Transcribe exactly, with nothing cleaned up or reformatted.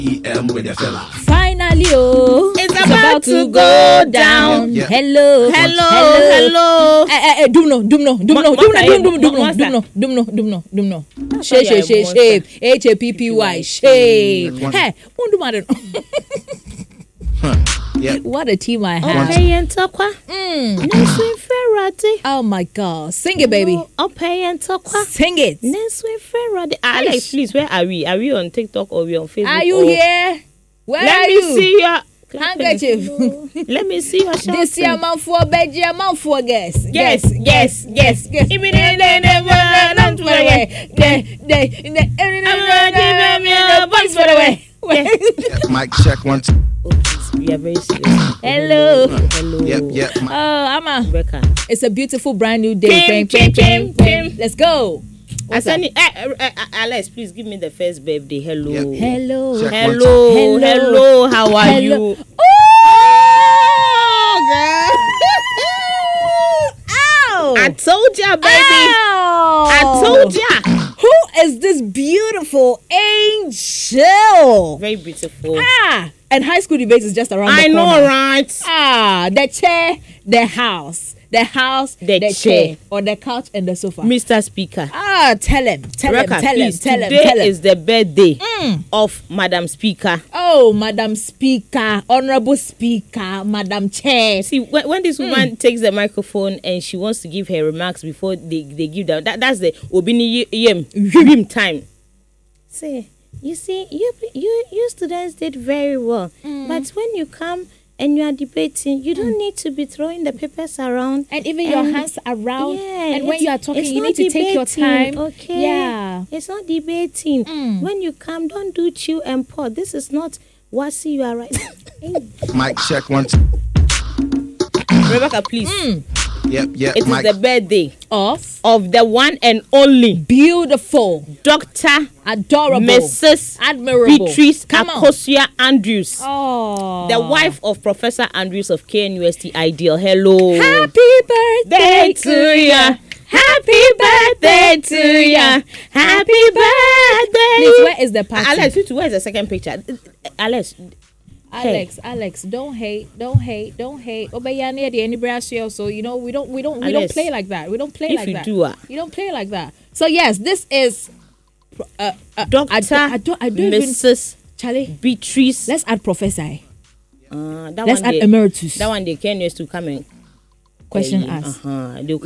E M with the fella. Finally, oh, it's, it's about, about to go down. Yeah. Hello, hello, hello. Eh, eh, dumno, dumno, dumno, dumno, dumno, dumno, dumno, dumno, dumno, dumno. Shape, shape, shape, shape. H A P P Y, shape. Hey, won't do matter. Yeah. What a team I have. Okay, and Tokwa. Mm. Oh my God. Sing it, baby. Okay, and Tokwa. Sing it. Alex, please, where are we? Are we on TikTok or are we on Facebook? Are you or... here? Where Let are me you? see your handkerchief. Let me see your shouting. This year, man for Belgium, man for guess. Yes, yes, yes, yes. Mic check one. Two. We are very serious. Hello. Hello. Yep, yep. Oh, Amma. Rebecca. It's a beautiful brand new day. Pim, pim, pim, pim. Let's go. Asani, uh, uh, uh, Alex, please give me the first birthday. Hello. Yep. Hello. Check Hello. Hello. Hello. How are Hello. you? Oh, girl. Ow. I told ya, baby. Ow. I told ya. Who is this beautiful angel? Very beautiful. Ah, and high school debates is just around the I corner. know, right? Ah, the chair, the house, the house, The the, chair. chair, or the couch and the sofa. Mister Speaker. Ah, tell him, tell Rebecca, him, tell please, him, tell him, today tell him. is the birthday Mm. of Madam Speaker. Oh, Madam Speaker, Honorable Speaker, Madam Chair. See, when, when this woman mm. takes the microphone and she wants to give her remarks before they, they give them, that, that's the Obini Yem Yim time. Say, you see, you you you students did very well, Mm. but when you come and you are debating, you don't mm. need to be throwing the papers around And even your and- hands around. Yeah, and when it's- you are talking, it's you not need to take your debating, time. Okay. Yeah. It's not debating. Mm. When you come, don't do chew and pour. This is not what see you are right. Mic check one. Two. Rebecca, please. Mm. Yep, yep. It Mic. is the birthday Of of the one and only beautiful, Doctor adorable, Missus admirable. Beatrice Come on. Akosia Andrews, Oh, the wife of Professor Andrews of K N U S T Ideal. Hello. Happy birthday Birthday to ya. Happy birthday to ya. Happy birthday. Please, where is the party? Alex, you two, where is the second picture? Alex. Alex, Alex, don't hate, don't hate, don't hate. Obayani at the any brassio, so you know we don't, we don't, we don't Alex, play like that. We don't play if like you that. do, uh, you don't play like that. So yes, this is uh, uh, Doctor I, don't- I don't, I don't even, Missus Charlie. Beatrice. Let's add professor. eh? Uh, that Let's one add they, emeritus. That one they can use to come and Question uh, asked. Uh-huh. They'll